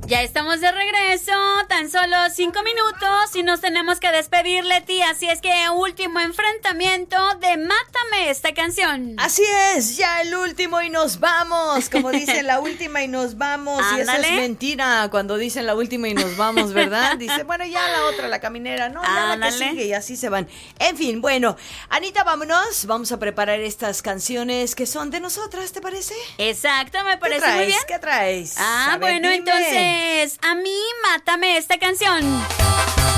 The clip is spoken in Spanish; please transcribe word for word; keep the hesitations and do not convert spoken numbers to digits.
Ya estamos de regreso, tan solo cinco minutos y nos tenemos que despedir, Leti, así es que último enfrentamiento de Mátame esta canción. Así es, ya el último y nos vamos, como dicen la última y nos vamos. Y eso es mentira, cuando dicen la última y nos vamos, ¿verdad? Dice, bueno, ya la otra, la caminera, no, ya la que sigue y así se van. En fin, bueno, Anita, vámonos, vamos a preparar estas canciones que son de nosotras, ¿te parece? Exacto, me parece ¿Qué traes? muy bien. ¿Qué traes? Ah, a ver, bueno, dime. entonces, a mí, Mátame esta canción.